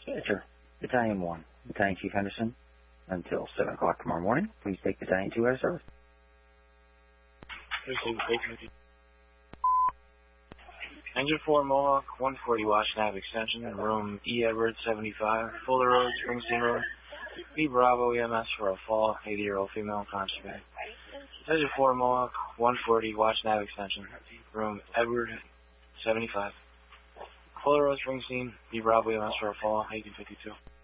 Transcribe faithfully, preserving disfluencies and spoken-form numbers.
Sure. Battalion one, Battalion Chief Henderson, until seven o'clock tomorrow morning. Please take Battalion two out of service. Engine four Mohawk, one forty Wash Nav Extension, room E. Edwards seventy-five, Fuller Road, Springsteen Road, B. Bravo E M S for a fall, eighty-year-old female constable. Engine four Mohawk, one forty Wash Nav Extension, room Edward seventy-five, Fuller Road, Springsteen, B. Bravo E M S for a fall, eighteen fifty-two.